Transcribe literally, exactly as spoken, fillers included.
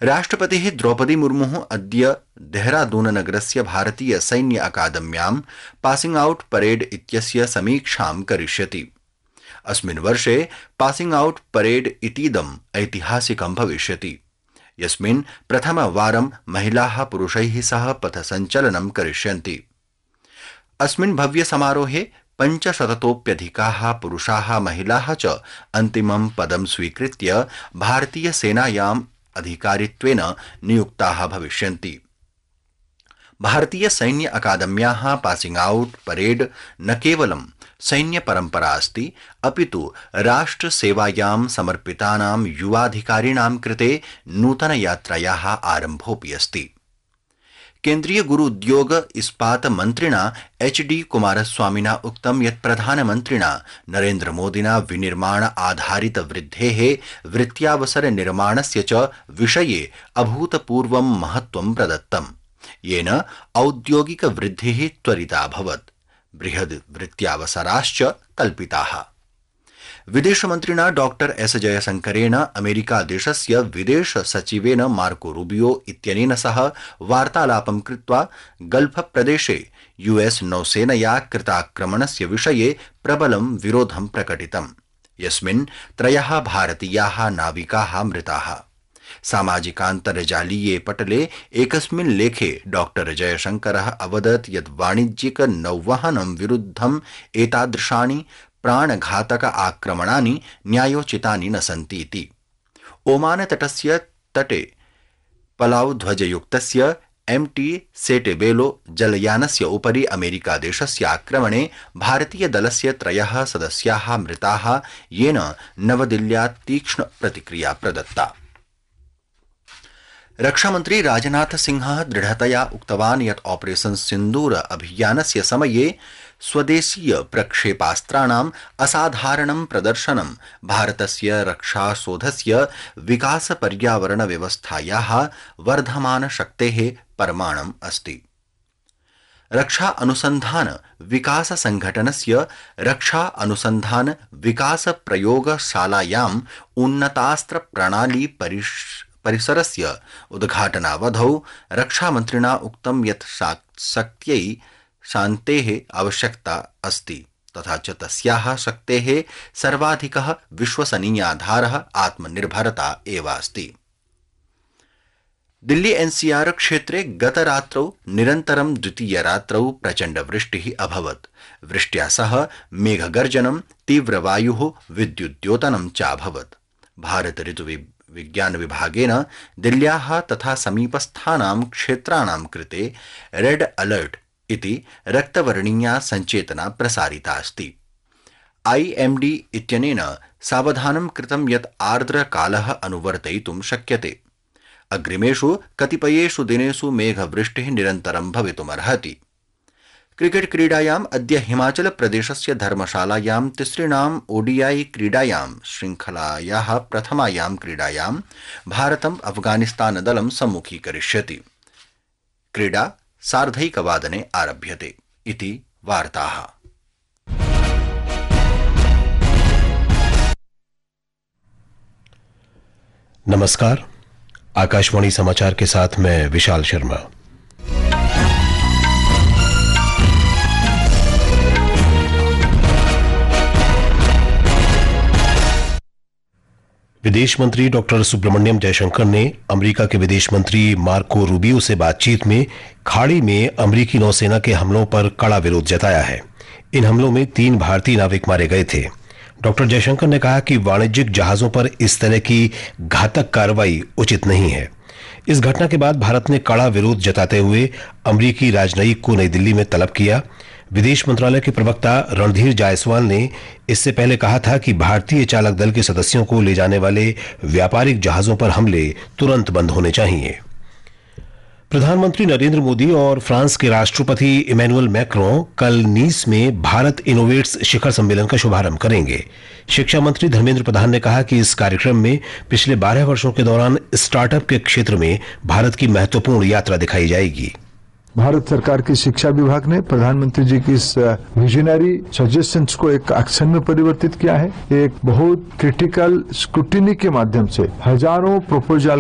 राष्ट्रपतिः द्रौपदी मुर्मुः अद्य देहरादूननगरस्य भारतीय सैन्य अकादम्यां पासिंग आउट परेड इत्यस्य समीक्षां करिष्यति। अस्मिन् वर्षे पासिंग आउट परेड इतीदम् ऐतिहासिकं भविष्यति, यस्मिन् प्रथमवारं महिलाः पुरुषैः सह पथसञ्चलनं करिष्यन्ति। अस्मिन् भव्य समारोहे पञ्चशततोऽप्यधिकाः पुरुषाः महिलाः च अन्तिमं पदं स्वीकृत्य भारतीय सेनायाम् अधिकारित्वेन नियुक्ताः भविष्यन्ति। भारतीय सैन्य अकादम्याः पासिंग आउट परेड न केवलं सैन्य परंपरा अस्ति, अपितु राष्ट्रसेवायां समर्पितानां युवाधिकारिणां कृते नूतन यात्रायाः आरम्भोऽपि अस्ति। केन्द्रीय गुरु उद्योग इस्पात मन्त्रिणा एच डी कुमारस्वामिना उक्तं यत् प्रधानमन्त्रिणा नरेन्द्र मोदिना विनिर्माण आधारित वृद्धेः वृत्त्यावसर निर्माणस्य च विषये अभूतपूर्वं महत्त्वं प्रदत्तम्, येन औद्योगिक वृद्धिः त्वरिता अभवत्, बृहद् वृत्त्यावसराश्च कल्पिताः। विदेशमन्त्रिणा डॉक्टर एस जयशंकरेण अमेरिका देशस्य विदेश सचिवेन मार्को रूबियो इत्यनेन सह वार्तालापं कृत्वा गल्फ प्रदेशे यूएस नौसेनया कृताक्रमणस्य विषये प्रबलं विरोधं प्रकटितम्, यस्मिन् त्रयः भारतीयाः नाविकाः मृताः। सामाजिकान्तर्जालीये पटले एकस्मिन् लेखे डॉक्टर जयशंकरः अवदत् यत् वाणिज्यिक नौवहनं विरुद्धम् एतादृशानि प्राणघातक आक्रमणानि न्यायोचितानि न सन्तीति। ओमान तटस्य तटे पलाउ ध्वजयुक्तस्य एम टी सेटेबेलो जलयानस्य उपरि अमेरिका देशस्य आक्रमणे भारतीय दलस्य त्रयः सदस्याः मृताः, येन नवदिल्ल्या तीक्ष्ण प्रतिक्रिया प्रदत्ता। रक्षामन्त्री राजनाथ सिंहः दृढतया उक्तवान् यत् ऑपरेशन सिन्दूर अभियानस्य समये स्वदेशीय प्रक्षेपास्त्राणाम् असाधारणं प्रदर्शनं भारतस्य रक्षासौधस्य विकास पर्यावरण व्यवस्थायाः वर्धमान शक्तेः प्रमाणम् अस्ति। रक्षा अनुसंधान विकास संघटनस्य रक्षा अनुसंधान विकास प्रयोगशालायाम् उन्नतास्त्र प्रणाली परिसरस्य उद्घाटनावधौ रक्षामन्त्रिणा उक्तं यत् शक्त्यै शान्तेः आवश्यकता अस्ति, तथा च तस्याः शक्तेः सर्वाधिकः विश्वसनीयाधारः आत्मनिर्भरता एव अस्ति। दिल्ली एनसीआर क्षेत्रे गतरात्रौ निरन्तरं द्वितीयरात्रौ प्रचण्ड वृष्टिः अभवत्। वृष्ट्या सह मेघगर्जनं, तीव्रवायुः, विद्युद्योतनं चाभवत्। भारत ऋतु विज्ञान विभागेन दिल्ल्याः तथा समीपस्थानां क्षेत्राणां कृते रेड अलर्ट इति रक्तवर्णीया संचेतना प्रसारिता अस्ति। आईएमडी इत्यनेन सावधानं कृतं यत् आर्द्रकालः अनुवर्तयितुं शक्यते। अग्रिमेषु कतिपयेषु दिनेषु मेघवृष्टिः निरन्तरं भवितुमर्हति। क्रिकेट क्रीडायाम् अद्य हिमाचल प्रदेशस्य धर्मशालायां तिसृणाम् ओडीआई क्रीडायां श्रृंखलायाः प्रथमायां क्रीडायां भारतम् अफगानिस्तान दलं सम्मुखीकरिष्यति। क्रीडा सार्धैकवादने आरभ्यते इति वार्ताः। नमस्कार, आकाशवाणी समाचार के साथ मैं विशाल शर्मा। विदेश मंत्री डॉक्टर सुब्रमण्यम जयशंकर ने अमेरिका के विदेश मंत्री मार्को रूबियो से बातचीत में खाड़ी में अमेरिकी नौसेना के हमलों पर कड़ा विरोध जताया है। इन हमलों में तीन भारतीय नाविक मारे गए थे। डॉक्टर जयशंकर ने कहा कि वाणिज्यिक जहाजों पर इस तरह की घातक कार्रवाई उचित नहीं है। इस घटना के बाद भारत ने कड़ा विरोध जताते हुए अमेरिकी राजनयिक को नई दिल्ली में तलब किया। विदेश मंत्रालय के प्रवक्ता रणधीर जायसवाल ने इससे पहले कहा था कि भारतीय चालक दल के सदस्यों को ले जाने वाले व्यापारिक जहाजों पर हमले तुरंत बंद होने चाहिए। प्रधानमंत्री नरेंद्र मोदी और फ्रांस के राष्ट्रपति इमैनुअल मैक्रों कल नीस में भारत इनोवेट्स शिखर सम्मेलन का शुभारंभ करेंगे। शिक्षा मंत्री धर्मेंद्र प्रधान ने कहा कि इस कार्यक्रम में पिछले बारह वर्षों के दौरान स्टार्टअप के क्षेत्र में भारत की महत्वपूर्ण यात्रा दिखाई जाएगी। भारत सरकार की शिक्षा विभाग ने प्रधानमंत्री जी की इस विजनरी सजेशंस को एक एक्शन में परिवर्तित किया है। एक बहुत क्रिटिकल स्क्रूटिनी के माध्यम से हजारों प्रपोजल